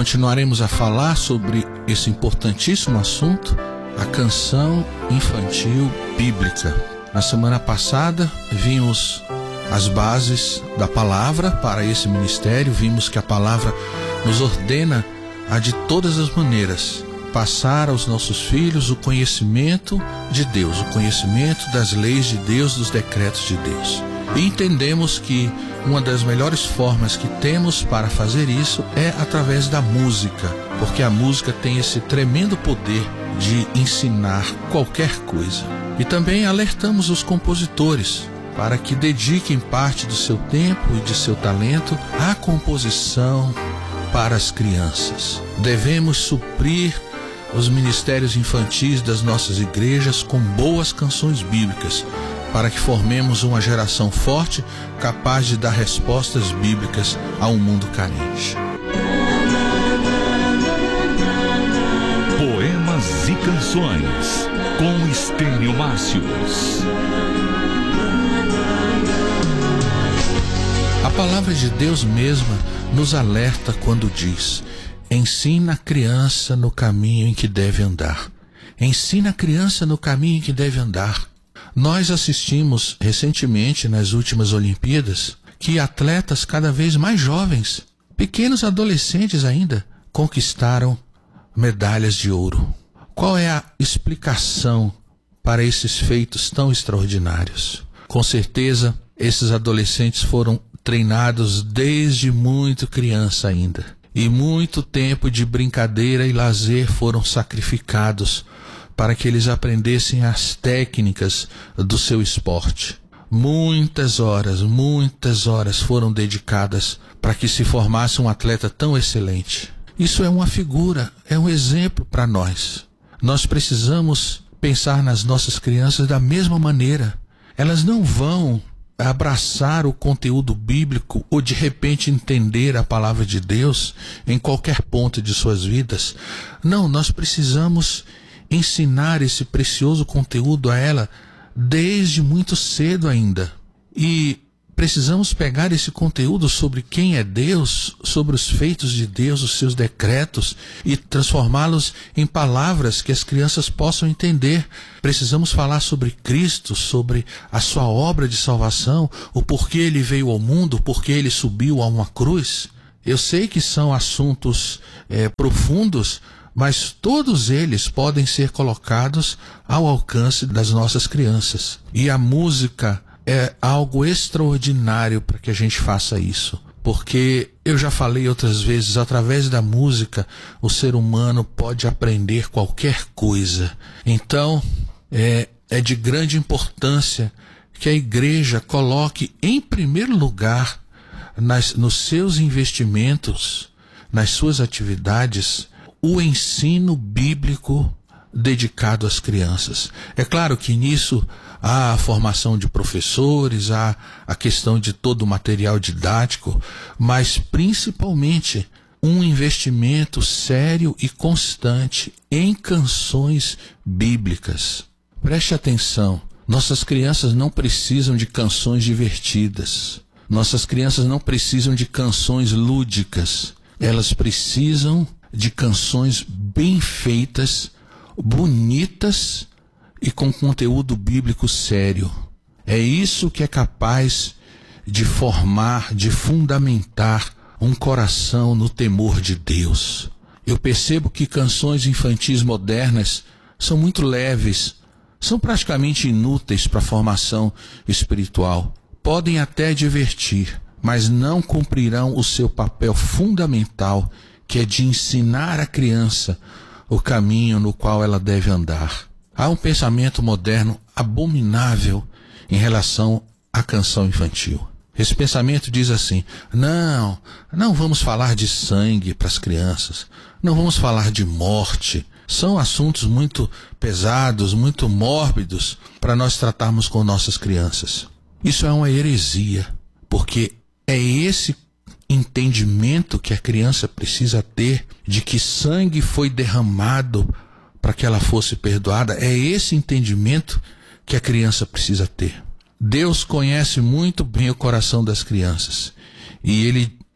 continuaremos a falar sobre esse importantíssimo assunto, a canção infantil bíblica. Na semana passada, vimos as bases da palavra para esse ministério. Vimos que a palavra nos ordena a, de todas as maneiras, passar aos nossos filhos o conhecimento de Deus, o conhecimento das leis de Deus, dos decretos de Deus. E entendemos que uma das melhores formas que temos para fazer isso é através da música, porque a música tem esse tremendo poder de ensinar qualquer coisa. E também alertamos os compositores para que dediquem parte do seu tempo e de seu talento à composição para as crianças. Devemos suprir os ministérios infantis das nossas igrejas com boas canções bíblicas, para que formemos uma geração forte, capaz de dar respostas bíblicas a um mundo carente. Poemas e canções, com Estênio Márcios. A palavra de Deus mesma nos alerta quando diz: ensina a criança no caminho em que deve andar. Ensina a criança no caminho em que deve andar. Nós assistimos recentemente, nas últimas Olimpíadas, que atletas cada vez mais jovens, pequenos adolescentes ainda, conquistaram medalhas de ouro. Qual é a explicação para esses feitos tão extraordinários? Com certeza, esses adolescentes foram treinados desde muito criança ainda. E muito tempo de brincadeira e lazer foram sacrificados para que eles aprendessem as técnicas do seu esporte. Muitas horas foram dedicadas para que se formasse um atleta tão excelente. Isso é uma figura, é um exemplo para nós. Nós precisamos pensar nas nossas crianças da mesma maneira. Elas não vão abraçar o conteúdo bíblico ou de repente entender a palavra de Deus em qualquer ponto de suas vidas. Não, nós precisamos ensinar esse precioso conteúdo a ela desde muito cedo ainda. E precisamos pegar esse conteúdo sobre quem é Deus, sobre os feitos de Deus, os seus decretos, e transformá-los em palavras que as crianças possam entender. Precisamos falar sobre Cristo, sobre a sua obra de salvação, o porquê ele veio ao mundo, o porquê ele subiu a uma cruz. Eu sei que são assuntos profundos, mas todos eles podem ser colocados ao alcance das nossas crianças. E a música é algo extraordinário para que a gente faça isso. Porque eu já falei outras vezes, através da música, o ser humano pode aprender qualquer coisa. Então, é de grande importância que a igreja coloque em primeiro lugar nos seus investimentos, nas suas atividades, o ensino bíblico dedicado às crianças. É claro que nisso há a formação de professores, há a questão de todo o material didático, mas principalmente um investimento sério e constante em canções bíblicas. Preste atenção, nossas crianças não precisam de canções divertidas, nossas crianças não precisam de canções lúdicas, elas precisam de canções bem feitas, bonitas e com conteúdo bíblico sério. É isso que é capaz de formar, de fundamentar um coração no temor de Deus. Eu percebo que canções infantis modernas são muito leves, são praticamente inúteis para a formação espiritual. Podem até divertir, mas não cumprirão o seu papel fundamental, que é de ensinar a criança o caminho no qual ela deve andar. Há um pensamento moderno abominável em relação à canção infantil. Esse pensamento diz assim: não vamos falar de sangue para as crianças, não vamos falar de morte. São assuntos muito pesados, muito mórbidos para nós tratarmos com nossas crianças. Isso é uma heresia, porque é esse entendimento que a criança precisa ter de que sangue foi derramado para que ela fosse perdoada. É esse entendimento que a criança precisa ter. Deus conhece muito bem o coração das crianças e Ele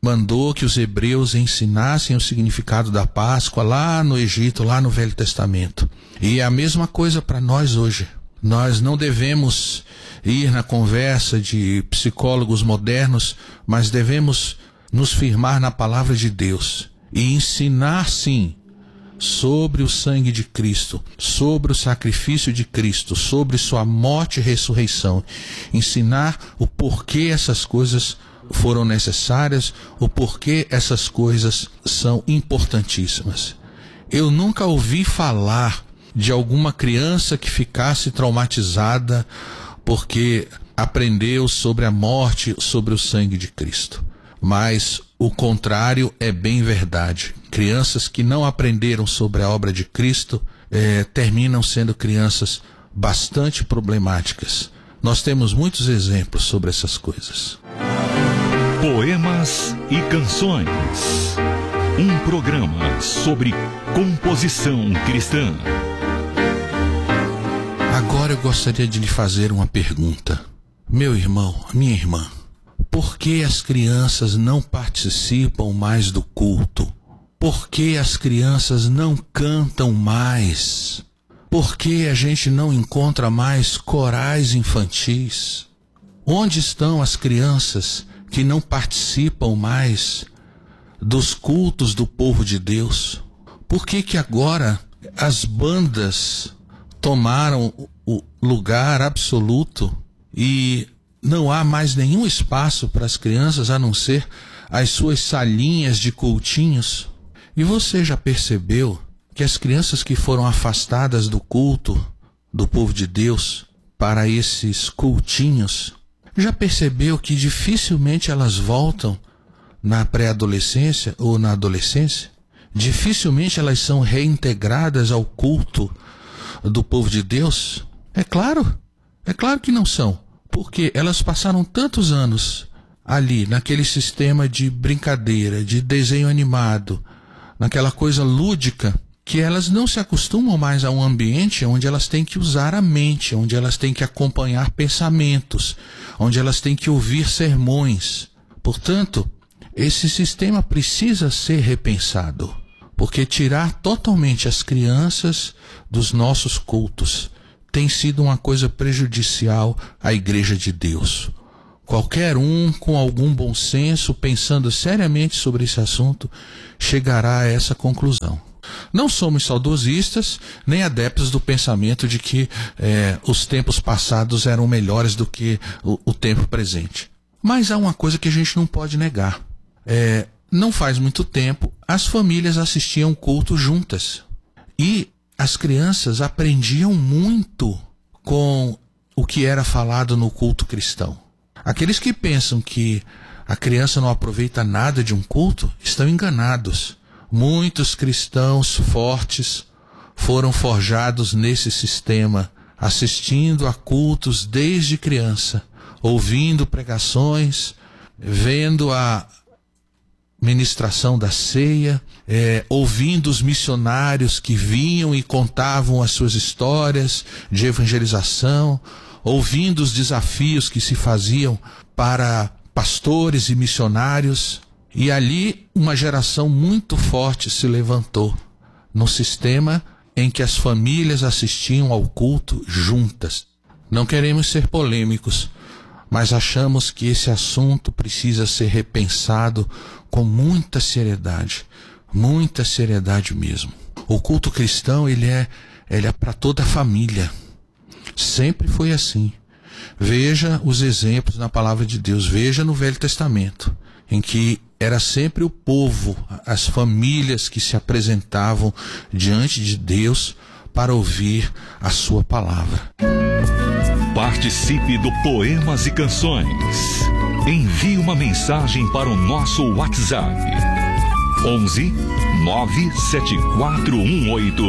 mandou que os hebreus ensinassem o significado da Páscoa lá no Egito, lá no Velho Testamento. E é a mesma coisa para nós hoje. Nós não devemos ir na conversa de psicólogos modernos, mas devemos nos firmar na palavra de Deus e ensinar, sim, sobre o sangue de Cristo, sobre o sacrifício de Cristo, sobre sua morte e ressurreição. Ensinar o porquê essas coisas foram necessárias, o porquê essas coisas são importantíssimas. Eu nunca ouvi falar de alguma criança que ficasse traumatizada porque aprendeu sobre a morte, sobre o sangue de Cristo. Mas o contrário é bem verdade. Crianças que não aprenderam sobre a obra de Cristo terminam sendo crianças bastante problemáticas. Nós temos muitos exemplos sobre essas coisas. Poemas e canções. Um programa sobre composição cristã. Agora eu gostaria de lhe fazer uma pergunta. Meu irmão, minha irmã, por que as crianças não participam mais do culto? Por que as crianças não cantam mais? Por que a gente não encontra mais corais infantis? Onde estão as crianças que não participam mais dos cultos do povo de Deus? Por que agora as bandas tomaram o lugar absoluto e não há mais nenhum espaço para as crianças a não ser as suas salinhas de cultinhos? E você já percebeu que as crianças que foram afastadas do culto do povo de Deus para esses cultinhos, já percebeu que dificilmente elas voltam na pré-adolescência ou na adolescência? Dificilmente elas são reintegradas ao culto do povo de Deus? É claro que não são, porque elas passaram tantos anos ali, naquele sistema de brincadeira, de desenho animado, naquela coisa lúdica, que elas não se acostumam mais a um ambiente onde elas têm que usar a mente, onde elas têm que acompanhar pensamentos, onde elas têm que ouvir sermões. Portanto, esse sistema precisa ser repensado, porque tirar totalmente as crianças dos nossos cultos tem sido uma coisa prejudicial à Igreja de Deus. Qualquer um com algum bom senso, pensando seriamente sobre esse assunto, chegará a essa conclusão. Não somos saudosistas, nem adeptos do pensamento de que os tempos passados eram melhores do que o tempo presente. Mas há uma coisa que a gente não pode negar. Não faz muito tempo, as famílias assistiam culto juntas. E as crianças aprendiam muito com o que era falado no culto cristão. Aqueles que pensam que a criança não aproveita nada de um culto estão enganados. Muitos cristãos fortes foram forjados nesse sistema, assistindo a cultos desde criança, ouvindo pregações, vendo a ministração da ceia, ouvindo os missionários que vinham e contavam as suas histórias de evangelização, ouvindo os desafios que se faziam para pastores e missionários. E ali uma geração muito forte se levantou, num sistema em que as famílias assistiam ao culto juntas. Não queremos ser polêmicos, mas achamos que esse assunto precisa ser repensado com muita seriedade mesmo. O culto cristão, ele é para toda a família. Sempre foi assim. Veja os exemplos na palavra de Deus, veja no Velho Testamento, em que era sempre o povo, as famílias que se apresentavam diante de Deus para ouvir a sua palavra. Participe do Poemas e Canções. Envie uma mensagem para o nosso WhatsApp. 11 97418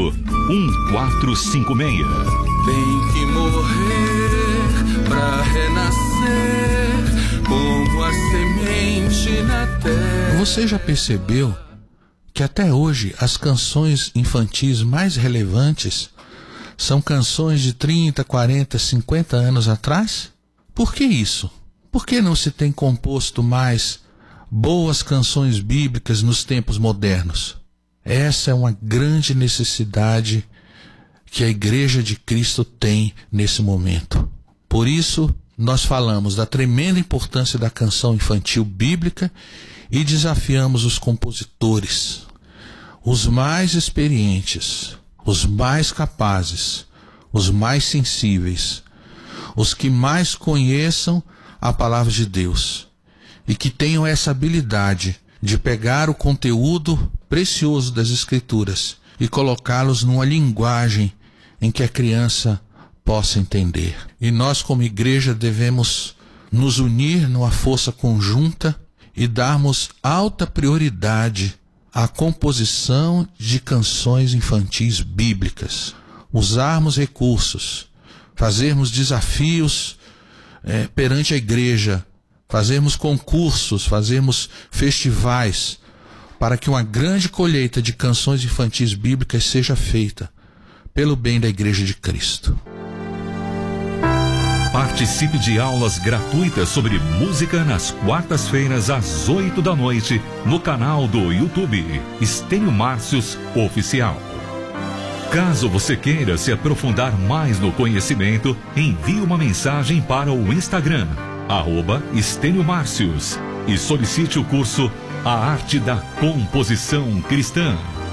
1456. Tem que morrer pra renascer como a semente na terra. Você já percebeu que até hoje as canções infantis mais relevantes são canções de 30, 40, 50 anos atrás? Por que isso? Por que não se tem composto mais boas canções bíblicas nos tempos modernos. Essa é uma grande necessidade que a Igreja de Cristo tem nesse momento. Por isso, nós falamos da tremenda importância da canção infantil bíblica e desafiamos os compositores, os mais experientes, os mais capazes, os mais sensíveis, os que mais conheçam a palavra de Deus e que tenham essa habilidade de pegar o conteúdo precioso das Escrituras e colocá-los numa linguagem em que a criança possa entender. E nós, como igreja, devemos nos unir numa força conjunta e darmos alta prioridade à composição de canções infantis bíblicas. Usarmos recursos, fazermos desafios perante a igreja, fazermos concursos, fazermos festivais, para que uma grande colheita de canções infantis bíblicas seja feita pelo bem da Igreja de Cristo. Participe de aulas gratuitas sobre música nas quartas-feiras às 8 da noite no canal do YouTube Estênio Márcios Oficial. Caso você queira se aprofundar mais no conhecimento, envie uma mensagem para o Instagram, @Estênio Márcios, e solicite o curso A Arte da Composição Cristã.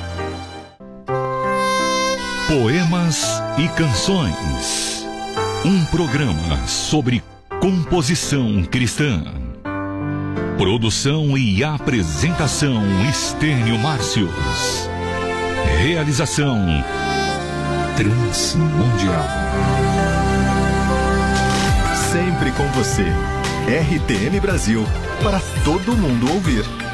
Poemas e Canções. Um programa sobre composição cristã. Produção e apresentação Estênio Márcios. Realização Transmundial. Sempre com você. RTM Brasil, para todo mundo ouvir.